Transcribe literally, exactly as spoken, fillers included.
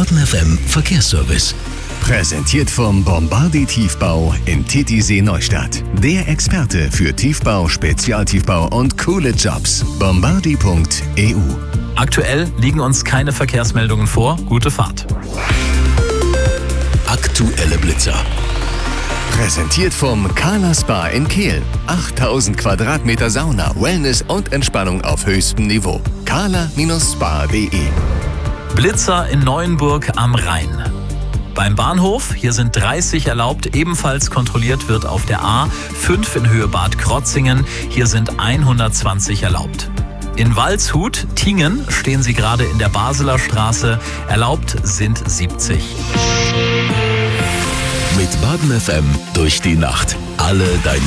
Baden F M Verkehrsservice. Präsentiert vom Bombardi Tiefbau in Titisee Neustadt. Der Experte für Tiefbau, Spezialtiefbau und coole Jobs. bombardi punkt e u. Aktuell liegen uns keine Verkehrsmeldungen vor. Gute Fahrt. Aktuelle Blitzer. Präsentiert vom Kala Spa in Kehl. achttausend Quadratmeter Sauna, Wellness und Entspannung auf höchstem Niveau. kala Spa punkt de. Blitzer in Neuenburg am Rhein. Beim Bahnhof, hier sind dreißig erlaubt, ebenfalls kontrolliert wird auf der A fünf in Höhe Bad Krotzingen, hier sind hundertzwanzig erlaubt. In Waldshut, Tingen, stehen Sie gerade in der Basler Straße, erlaubt sind siebzig. Mit Baden F M durch die Nacht. Alle deine